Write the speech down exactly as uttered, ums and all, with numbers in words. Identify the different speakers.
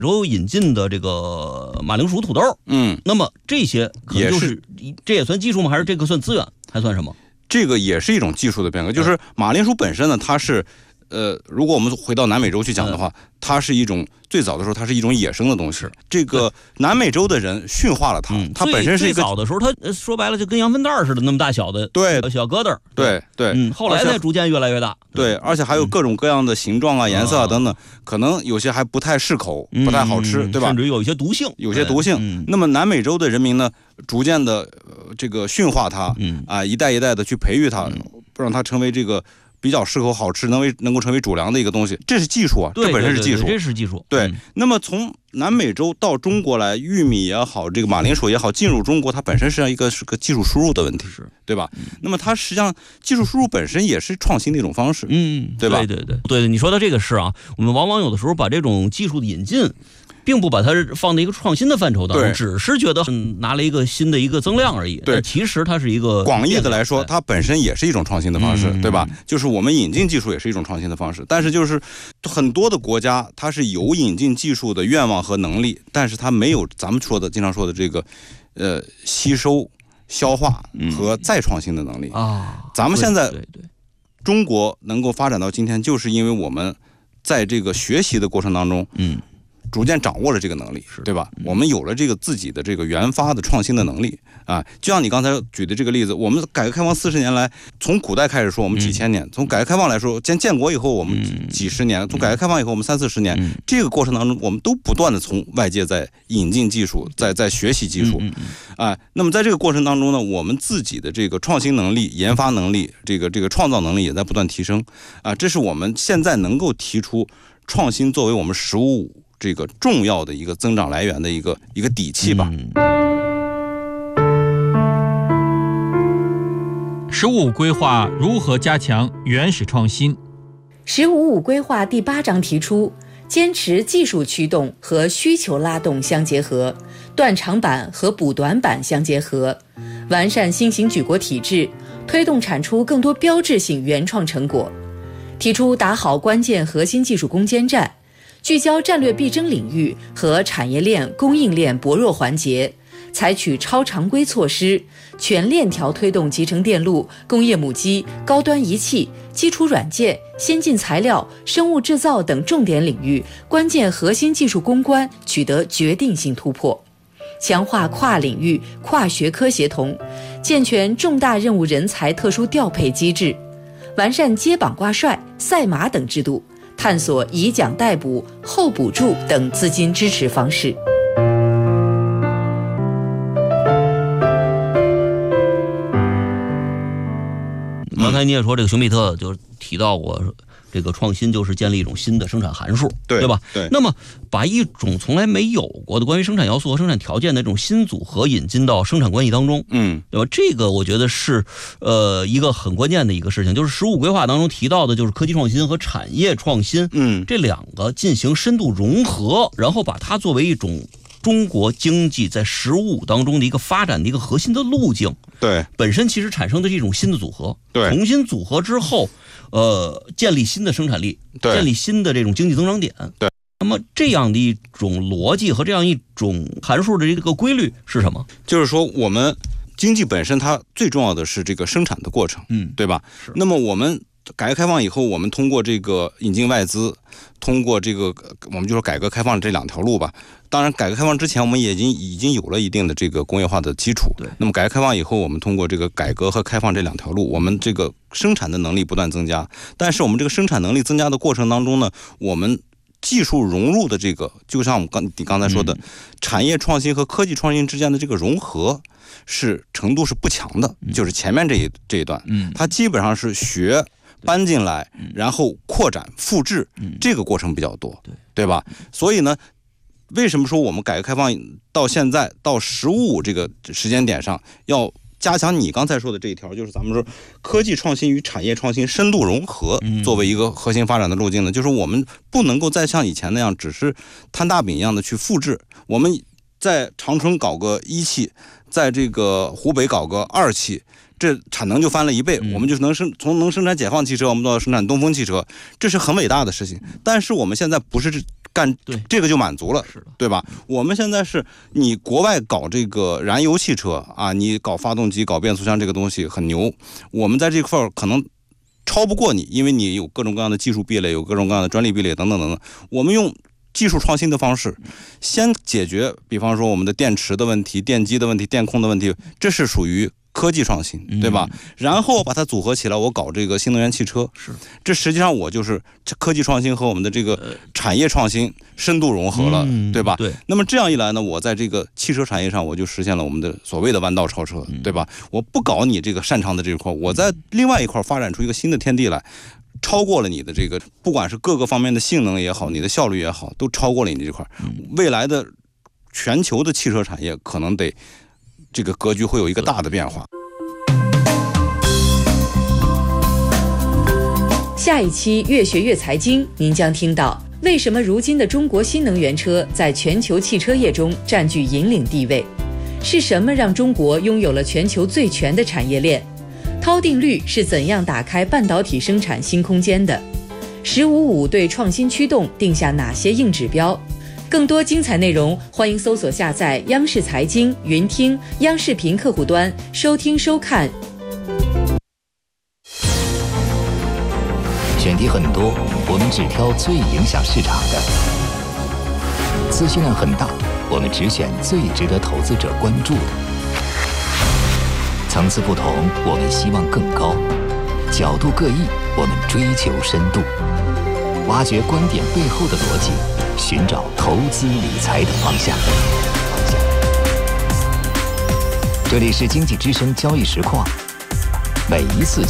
Speaker 1: 州引进的这个马铃薯、土豆，
Speaker 2: 嗯，
Speaker 1: 那么这些可能就是这也算技术吗？还是这个算资源？还算什么？
Speaker 2: 这个也是一种技术的变革，就是马铃薯本身呢，它是。呃，如果我们回到南美洲去讲的话，嗯、它是一种最早的时候，它是一种野生的东西。这个南美洲的人驯化了它，嗯、它本身是一个
Speaker 1: 最早的时候，它说白了就跟羊粪蛋似的那么大小的，
Speaker 2: 对
Speaker 1: 小疙瘩，
Speaker 2: 对对。
Speaker 1: 嗯，后来才逐渐越来越大。
Speaker 2: 对，而且还有各种各样的形状啊、嗯、颜色啊等等，可能有些还不太适口，嗯、不太好吃，对吧？
Speaker 1: 甚至有一些毒性，
Speaker 2: 有些毒性。嗯、那么南美洲的人民呢，逐渐的、呃、这个驯化它，嗯啊，一代一代的去培育它，嗯、让它成为这个。比较适口好吃，能为能够成为主粮的一个东西，这是技术啊，这本身是技术，
Speaker 1: 这是技术。
Speaker 2: 对，嗯、那么从南美洲到中国来，玉米也好，这个马铃薯也好，进入中国，它本身实际上一个是个技术输入的问题，是对吧？嗯、那么它实际上技术输入本身也是创新的一种方式，
Speaker 1: 嗯，
Speaker 2: 对吧？
Speaker 1: 对对对对，你说的这个是啊，我们往往有的时候把这种技术的引进。并不把它放在一个创新的范畴当中，只是觉得拿了一个新的一个增量而已。
Speaker 2: 对，
Speaker 1: 其实它是一个
Speaker 2: 广义的来说，它本身也是一种创新的方式，嗯、对吧？就是我们引进技术也是一种创新的方式，但是就是很多的国家它是有引进技术的愿望和能力，但是它没有咱们说的经常说的这个呃吸收、消化和再创新的能力
Speaker 1: 啊。
Speaker 2: 咱们现在
Speaker 1: 对对，
Speaker 2: 中国能够发展到今天，就是因为我们在这个学习的过程当中，嗯。逐渐掌握了这个能力，对吧？我们有了这个自己的这个研发的创新的能力啊。就像你刚才举的这个例子，我们改革开放四十年来，从古代开始说我们几千年，从改革开放来说，建建国以后我们几十年，从改革开放以后我们三四十年，这个过程当中，我们都不断的从外界在引进技术，在在学习技术啊。那么在这个过程当中呢，我们自己的这个创新能力、研发能力、这个这个创造能力也在不断提升啊。这是我们现在能够提出创新作为我们十五五。这个重要的一个增长来源的一个一个底气吧。
Speaker 3: 十五五规划如何加强原始创新？
Speaker 4: 十五五规划第八章提出，坚持技术驱动和需求拉动相结合，断长板和补短板相结合，完善新型举国体制，推动产出更多标志性原创成果。提出打好关键核心技术攻坚战。聚焦战略必争领域和产业链、供应链薄弱环节，采取超常规措施，全链条推动集成电路、工业母机、高端仪器、基础软件、先进材料、生物制造等重点领域关键核心技术攻关取得决定性突破，强化跨领域、跨学科协同，健全重大任务人才特殊调配机制，完善接榜挂帅、赛马等制度。探索以奖代补、后补助等资金支持方式。
Speaker 1: 刚才你也说，这个熊彼特就提到过，这个创新就是建立一种新的生产函数，
Speaker 2: 对
Speaker 1: 对吧？
Speaker 2: 对。
Speaker 1: 那么，把一种从来没有过的关于生产要素和生产条件的这种新组合引进到生产关系当中，
Speaker 2: 嗯，
Speaker 1: 对吧？这个我觉得是呃一个很关键的一个事情，就是十五规划当中提到的，就是科技创新和产业创新，
Speaker 2: 嗯，
Speaker 1: 这两个进行深度融合，然后把它作为一种中国经济在十五当中的一个发展的一个核心的路径。
Speaker 2: 对，
Speaker 1: 本身其实产生的是一种新的组合，
Speaker 2: 对，
Speaker 1: 重新组合之后，呃，建立新的生产力，
Speaker 2: 对，
Speaker 1: 建立新的这种经济增长点，
Speaker 2: 对。
Speaker 1: 那么这样的一种逻辑和这样一种函数的这个规律是什么？
Speaker 2: 就是说，我们经济本身它最重要的是这个生产的过程，
Speaker 1: 嗯，
Speaker 2: 对吧？那么我们改革开放以后，我们通过这个引进外资，通过这个我们就说改革开放这两条路吧。当然，改革开放之前，我们也已经已经有了一定的这个工业化的基础。
Speaker 1: 对。
Speaker 2: 那么改革开放以后，我们通过这个改革和开放这两条路，我们这个生产的能力不断增加。但是我们这个生产能力增加的过程当中呢，我们技术融入的这个，就像我们刚你刚才说的，嗯、产业创新和科技创新之间的这个融合是程度是不强的。嗯、就是前面这一这一段，嗯，它基本上是学。搬进来，然后扩展、复制，这个过程比较多，对对吧？所以呢，为什么说我们改革开放到现在到十五这个时间点上，要加强你刚才说的这一条，就是咱们说科技创新与产业创新深度融合，作为一个核心发展的路径呢？就是我们不能够再像以前那样，只是摊大饼一样的去复制。我们在长春搞个一汽，在这个湖北搞个二汽。这产能就翻了一倍，我们就能生从能生产解放汽车，我们到生产东风汽车，这是很伟大的事情。但是我们现在不是干
Speaker 1: 对
Speaker 2: 这个就满足了，
Speaker 1: 是的，
Speaker 2: 对吧？我们现在是你国外搞这个燃油汽车啊，你搞发动机、搞变速箱这个东西很牛，我们在这块儿可能超不过你，因为你有各种各样的技术壁垒，有各种各样的专利壁垒等等等等。我们用技术创新的方式，先解决，比方说我们的电池的问题、电机的问题、电控的问题，这是属于科技创新，对吧？嗯、然后把它组合起来，我搞这个新能源汽车，
Speaker 1: 是
Speaker 2: 这实际上我就是科技创新和我们的这个产业创新深度融合了，
Speaker 1: 嗯、
Speaker 2: 对吧？
Speaker 1: 对。
Speaker 2: 那么这样一来呢，我在这个汽车产业上，我就实现了我们的所谓的弯道超车，
Speaker 1: 嗯、
Speaker 2: 对吧？我不搞你这个擅长的这一块，我在另外一块发展出一个新的天地来。超过了你的这个，不管是各个方面的性能也好，你的效率也好，都超过了你这块。未来的全球的汽车产业可能得这个格局会有一个大的变化。
Speaker 4: 下一期越学越财经，您将听到为什么如今的中国新能源车在全球汽车业中占据引领地位？是什么让中国拥有了全球最全的产业链？涛定律是怎样打开半导体生产新空间的？十五五对创新驱动定下哪些硬指标？更多精彩内容，欢迎搜索下载央视财经、云听、央视频客户端收听收看。
Speaker 5: 选题很多，我们只挑最影响市场的；资讯量很大，我们只选最值得投资者关注的。层次不同，我们希望更高；角度各异，我们追求深度。挖掘观点背后的逻辑，寻找投资理财的方向。这里是经济之声交易实况，每一次